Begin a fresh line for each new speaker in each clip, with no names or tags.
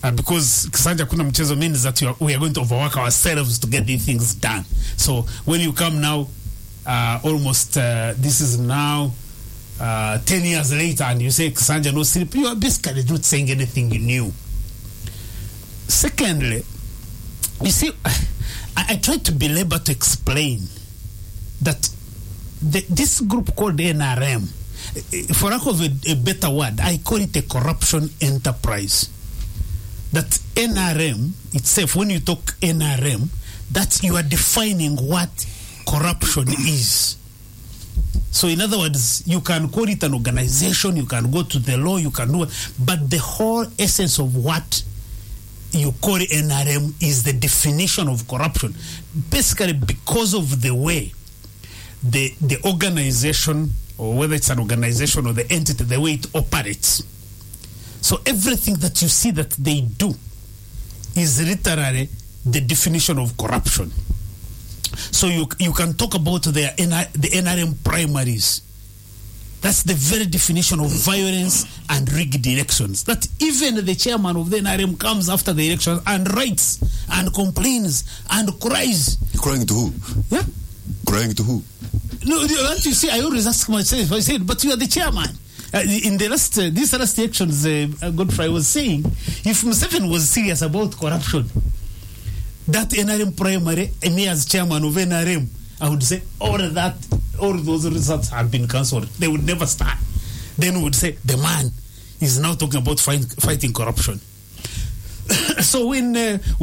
because Kisanja kuna mchezo means that we are going to overwork ourselves to get these things done. So when you come now, almost this is now 10 years later, and you say Kisanja no sleep, you are basically not saying anything new. Secondly, you see, I tried to belabor to explain that this group called NRM, for lack of a better word, I call it a corruption enterprise. That NRM itself, when you talk NRM, that you are defining what corruption is. So in other words, you can call it an organization, you can go to the law, you can do it, but the whole essence of what you call NRM is the definition of corruption. Basically, because of the way the organization, or whether it's an organization or the entity, the way it operates. So everything that you see that they do is literally the definition of corruption. So you can talk about the NRM primaries. That's the very definition of violence and rigged elections. That even the chairman of the NRM comes after the election and writes and complains and cries.
Crying to who?
Yeah?
Crying to who?
No, you see, I always ask myself, I said, but you are the chairman. In the these last elections, Godfrey was saying, if Museveni was serious about corruption, that NRM primary, me as chairman of NRM, I would say all those results have been cancelled. They would never start. Then we would say the man is now talking about fighting corruption. So when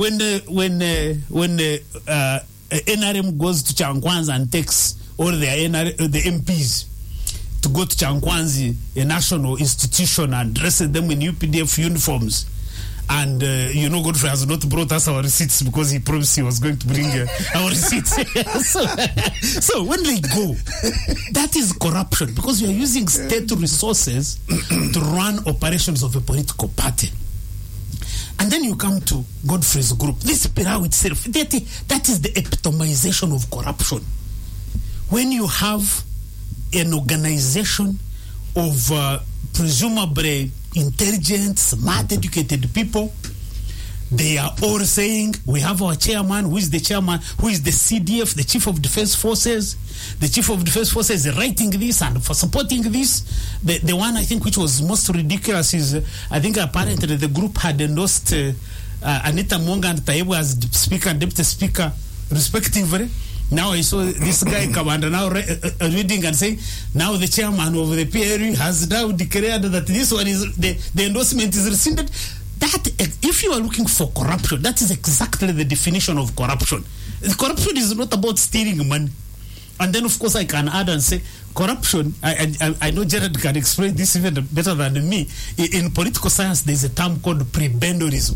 NRM goes to Changwanzi and takes all the MPs to go to Changwanzi, a national institution, and dresses them in UPDF uniforms. And, Godfrey has not brought us our receipts because he promised he was going to bring our receipts. So when they go, that is corruption, because you are using state resources to run operations of a political party. And then you come to Godfrey's group. This Pirao itself, that is the epitomization of corruption. When you have an organization of presumably intelligent, smart, educated people, they are all saying, we have our chairman, who is the chairman, who is the CDF, the Chief of Defense Forces. The Chief of Defense Forces is writing this and for supporting this. The one I think which was most ridiculous is, I think apparently the group had endorsed Anita Mwanga and Taibu as Speaker and Deputy Speaker respectively. Now I saw this guy come and now reading and saying, now the chairman of the PRU has now declared that this one is, the endorsement is rescinded. That, if you are looking for corruption, that is exactly the definition of corruption. Corruption is not about stealing money. And then, of course, I can add and say, corruption, I know Jared can explain this even better than me. In political science, there's a term called prebendarism.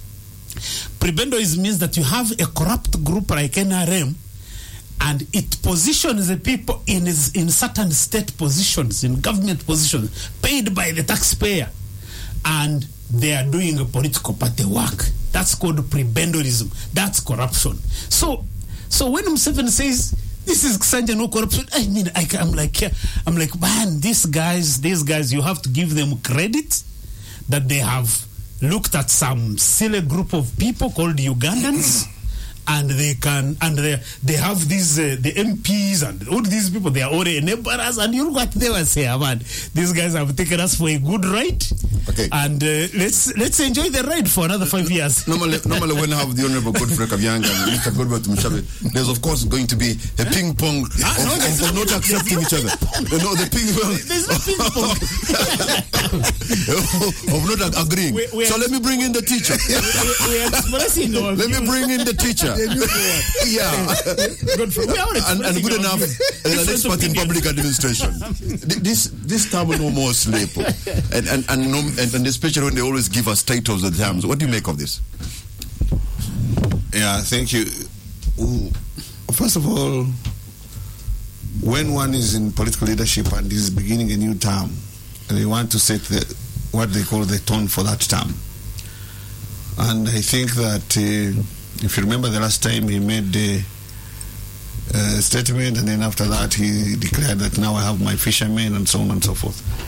Prebendarism means that you have a corrupt group like NRM, and it positions the people in certain state positions, in government positions, paid by the taxpayer, and they are doing a political party work. That's called prebendarism. That's corruption. So when Museveni says this is Kisanja no corruption, I mean, I'm like, man, these guys, you have to give them credit that they have looked at some silly group of people called Ugandans. And they have these the MPs and all these people, they are all enablers, and you look at them and say, man, these guys have taken us for a good ride. Okay. And let's enjoy the ride for another 5 years.
Normally when I have the Honorable Godfrey Kabyanga and Mr. Godfrey Mushabe, there's of course going to be a ping pong of not accepting each other. No, the ping pong.
There's no ping pong.
Of not agreeing. So let me bring in the teacher. Let me bring in the teacher. Yeah. And good enough as an expert in public administration. This term no more sleep. And especially when they always give us titles at times. What do you make of this?
Yeah, thank you. First of all, when one is in political leadership and is beginning a new term, they want to set what they call the tone for that term. And I think that if you remember the last time he made the statement, and then after that he declared that now I have my fishermen and so on and so forth.